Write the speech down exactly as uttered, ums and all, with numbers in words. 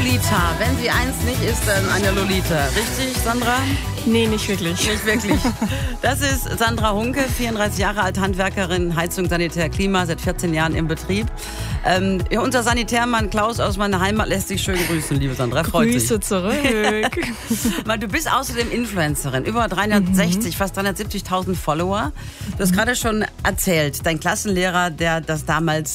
Lolita. Wenn sie eins nicht ist, dann eine Lolita. Richtig, Sandra? Nee, nicht wirklich. Nicht wirklich. Das ist Sandra Hunke, vierunddreißig Jahre alt, Handwerkerin, Heizung, Sanitär, Klima, seit vierzehn Jahren im Betrieb. Ähm, ja, unser Sanitärmann Klaus aus meiner Heimat lässt dich schön grüßen, liebe Sandra. Freut Grüße sich. zurück. Weil du bist außerdem Influencerin, über dreihundertsechzig, mhm. fast dreihundertsiebzigtausend Follower. Du hast mhm. gerade schon erzählt, dein Klassenlehrer, der das damals